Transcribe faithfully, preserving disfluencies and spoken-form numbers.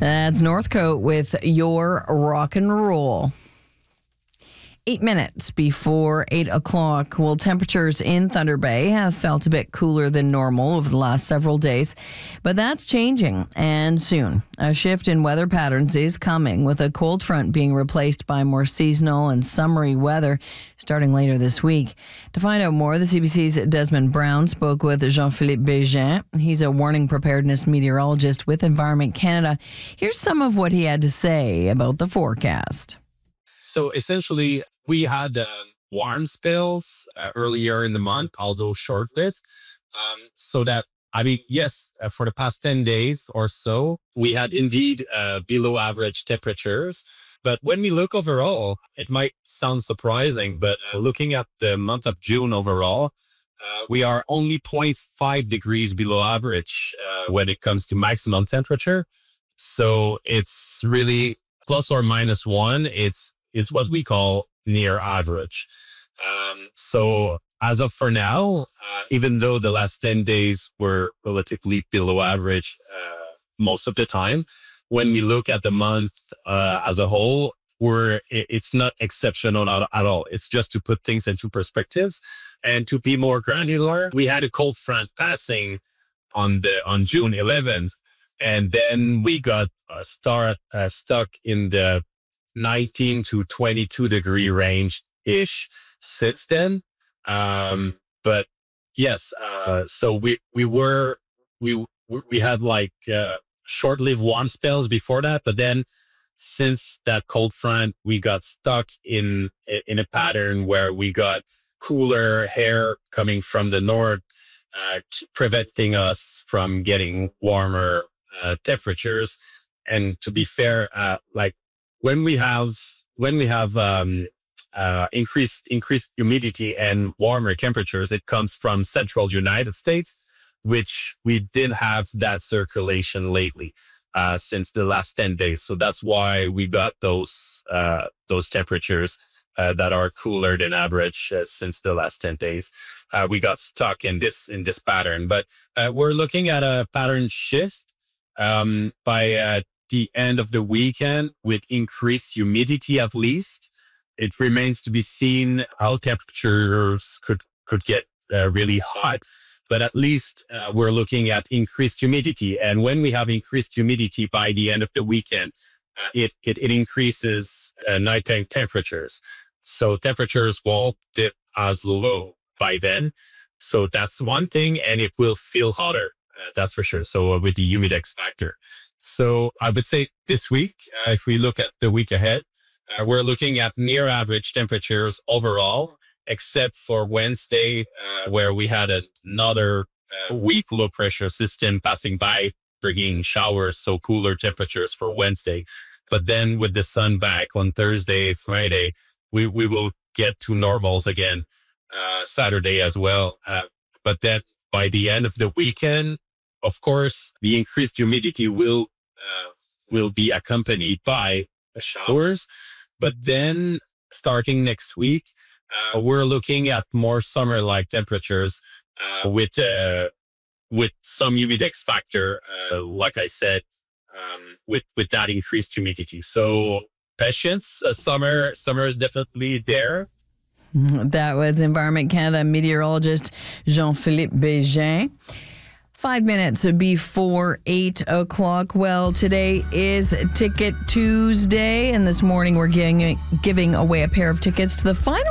That's Northcote with your rock and roll. Eight minutes before eight o'clock. Well, temperatures in Thunder Bay have felt a bit cooler than normal over the last several days, but that's changing, and soon. A shift in weather patterns is coming, with a cold front being replaced by more seasonal and summery weather starting later this week. To find out more, the C B C's Desmond Brown spoke with Jean-Philippe Bégin. He's a warning preparedness meteorologist with Environment Canada. Here's some of what he had to say about the forecast. So essentially, we had uh, warm spells uh, earlier in the month, although short-lived. Um, so that, I mean, yes, uh, for the past ten days or so, we had indeed uh, below average temperatures. But when we look overall, it might sound surprising, but uh, looking at the month of June overall, uh, we are only zero point five degrees below average uh, when it comes to maximum temperature. So it's really plus or minus one. It's It's what we call near average. Um, so as of for now, uh, even though the last ten days were relatively below average uh, most of the time, when we look at the month uh, as a whole, we're, it, it's not exceptional at, at all. It's just to put things into perspectives. And to be more granular, we had a cold front passing on the on June eleventh, and then we got uh, start uh, stuck in the nineteen to twenty-two degree range ish since then. Um, but yes, uh, so we, we were, we, we had like, uh, short-lived warm spells before that, but then since that cold front, we got stuck in, in a pattern where we got cooler air coming from the north, uh, preventing us from getting warmer, uh, temperatures. And to be fair, uh, like, When we have when we have um, uh, increased increased humidity and warmer temperatures, it comes from central United States, which we didn't have that circulation lately uh, since the last ten days. So that's why we got those uh, those temperatures uh, that are cooler than average uh, since the last ten days. Uh, we got stuck in this in this pattern, but uh, we're looking at a pattern shift um, by. Uh, the end of the weekend with increased humidity at least. It remains to be seen how temperatures could, could get uh, really hot, but at least uh, we're looking at increased humidity. And when we have increased humidity by the end of the weekend, uh, it, it, it increases uh, nighttime temperatures. So temperatures won't dip as low by then. So that's one thing, and it will feel hotter. Uh, that's for sure. So uh, with the humidex factor. So I would say this week, uh, if we look at the week ahead, uh, we're looking at near average temperatures overall, except for Wednesday, uh, where we had another uh, weak low pressure system passing by, bringing showers, so cooler temperatures for Wednesday. But then with the sun back on Thursday, Friday, we, we will get to normals again, uh, Saturday as well. Uh, but then by the end of the weekend, of course, the increased humidity will uh, will be accompanied by showers. But then starting next week, uh, we're looking at more summer-like temperatures uh, with uh, with some humidex factor, uh, like I said, um, with with that increased humidity. So patience, uh, summer summer is definitely there. That was Environment Canada meteorologist Jean-Philippe Bégin. Five minutes before eight o'clock. Well, today is Ticket Tuesday, and this morning we're giving, giving away a pair of tickets to the final